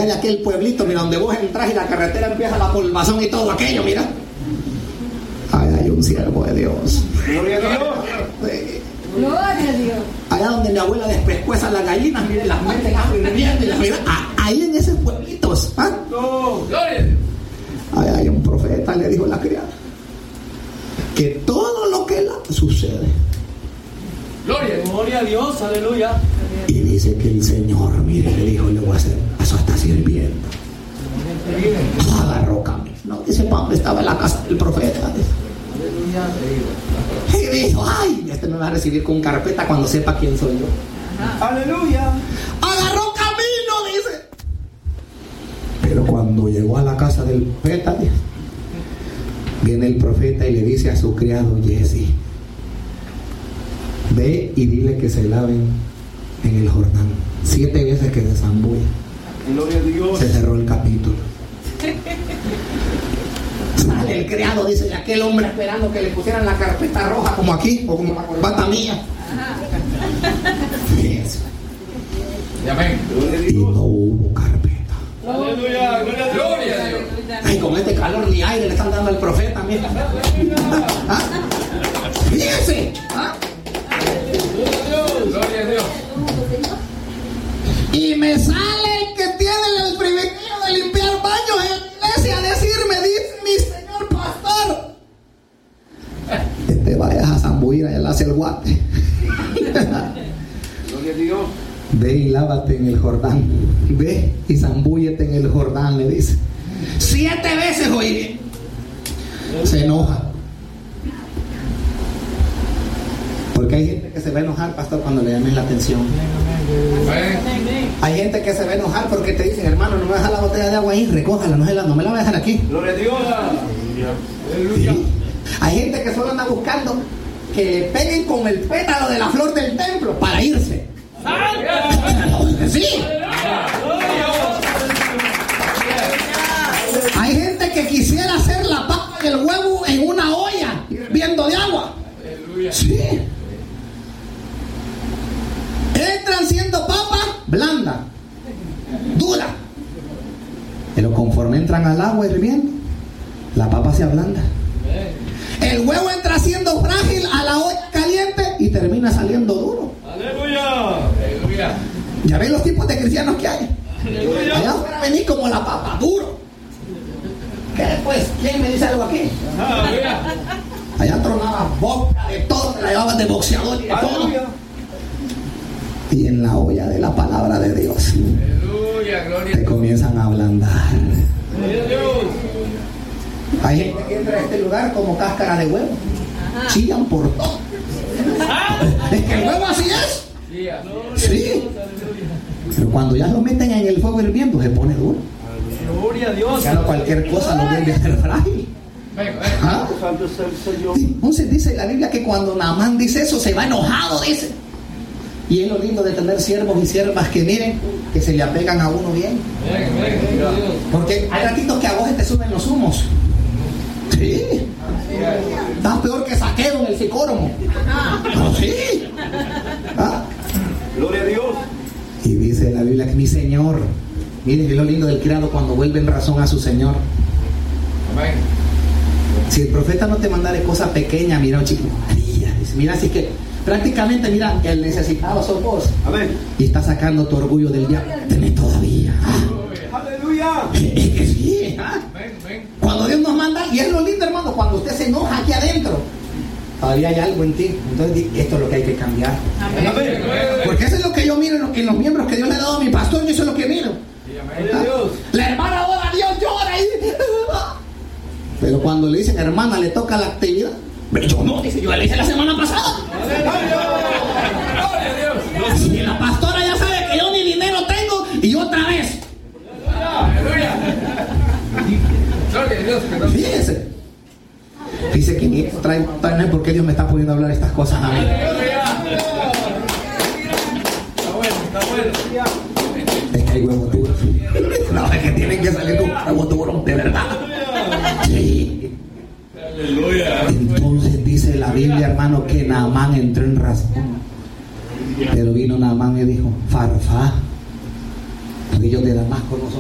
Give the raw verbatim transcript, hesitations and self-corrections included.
hay aquel pueblito, mira, donde vos entras y la carretera empieza la polvazón y todo aquello, mira. Allá hay un siervo de Dios. Gloria a Dios. Sí. Gloria a Dios. Allá donde mi abuela despescueza las gallinas, miren, las meten hirviendo y las mira. Ahí en esos pueblitos, ¿ah? No. Gloria a Dios. Allá hay un profeta, le dijo la criada, que todo lo que la sucede. Gloria a Dios. Gloria a Dios, aleluya. Y dice que el Señor, mire, le dijo, le voy a hacer, eso está sirviendo. Agarró camino. No, dice, ¿para dónde estaba en la casa del profeta? Y dijo, ay, este me va a recibir con carpeta cuando sepa quién soy yo. Aleluya. Agarró camino, dice. Pero cuando llegó a la casa del profeta, viene el profeta y le dice a su criado Jesse, ve y dile que se laven en el Jordán. Siete veces que se zambulla. Gloria a Dios. Se cerró el capítulo. Sale el criado, dice, y aquel hombre esperando que le pusieran la carpeta roja como aquí, o como la corbata mía. Eso. Amén. Y no hubo carpeta. Aleluya. Gloria a Dios. Ay, con este calor ni aire le están dando al profeta, mira. ¿Ah? Fíjense. ¿Ah? Gloria a Dios. Y me sale el que tiene el privilegio de limpiar baños en la iglesia a decirme, dice mi señor pastor, que te vayas a zambullir allá hacia el guate. Gloria a Dios. Ve y lávate en el Jordán. Ve y zambúllete en el Jordán, le dice. Siete veces, oye. Se enoja. Porque hay gente que se va a enojar, pastor, cuando le llamen la atención. Amén. Hay gente que se va a enojar porque te dicen, hermano, no me dejas la botella de agua ahí, recójala, no, la, no me la voy a dejar aquí. Gloria a Dios. Sí. Hay gente que solo anda buscando que le peguen con el pétalo de la flor del templo para irse. Sí. Hay gente que quisiera hacer la papa y el huevo en una olla hirviendo de agua. Sí. Entran siendo papa blanda, dura, pero conforme entran al agua hirviendo, la papa se ablanda. El huevo entra siendo frágil a la olla caliente y termina saliendo duro. Aleluya. Aleluya. Ya ven los tipos de cristianos que hay. Aleluya. Allá afuera venir como la papa, duro. ¿Qué después? ¿Quién me dice algo aquí? Aleluya. Allá tronaba boca de todo, te la llevaban de boxeador y de todo. Aleluya. Y en la olla de la palabra de Dios Aleluya. Gloria a te Dios. comienzan a ablandar. Gloria a Dios. Hay gente que entra a este lugar como cáscara de huevo. Chillan por todo. Es que el huevo así es. Sí. Pero cuando ya lo meten en el fuego hirviendo, se pone duro. Gloria a Dios. Ya no cualquier cosa lo vuelve a ser frágil. Ven, ven. ¿Ah? Santo es el Señor. Entonces dice la Biblia que cuando Naamán dice eso, se va enojado, dice. Y es lo lindo de tener siervos y siervas que miren, que se le apegan a uno bien. Ven, ven. Gloria a Dios. Porque hay ratitos que a vos te suben los humos. Sí. Estás peor que Saqueo en el sicóromo. No, sí. ¿Ah? Gloria a Dios. Y dice la Biblia que mi Señor, miren que es lo lindo del criado cuando vuelve en razón a su Señor. Amén. Si el profeta no te mandara cosas pequeñas, mira, chico, María, dice, mira, así que prácticamente, mira, el necesitado sos vos. Amén. Y está sacando tu orgullo del diablo. Tenés todavía. Ah, Aleluya. es que sí. Ah. Ven, ven. Cuando Dios nos manda, y es lo lindo, hermano, cuando usted se enoja aquí adentro, todavía hay algo en ti. Entonces, esto es lo que hay que cambiar. Amén. Porque eso es lo que yo miro en los, en los miembros que Dios le ha dado a mi pastor, y eso es lo que miro. Gloria a Dios. La hermana ora, Dios llora. Y... Pero cuando le dicen, hermana, le toca la actividad. Pero yo no, dice, yo le hice la semana pasada. Gloria a Dios. Y la pastora ya sabe que yo ni dinero tengo, y otra vez. Aleluya. Gloria a Dios. Perdón. Fíjese. Dice que ni eso trae, trae por qué Dios me está poniendo a hablar estas cosas a mí. Está bueno, está bueno. Es que hay huevos duros. No, es que tienen que salir con huevos duros, de verdad. Sí. Aleluya. Entonces dice la Biblia, hermano, que Naamán entró en razón. Pero vino Naamán y dijo, Farfá, porque ellos de Damasco no son